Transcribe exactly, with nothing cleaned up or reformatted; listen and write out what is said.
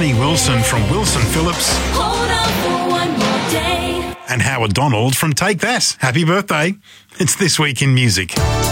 Barney Wilson from Wilson Phillips. Hold on for one more day. And Howard Donald from Take That. Happy birthday. It's This Week in Music.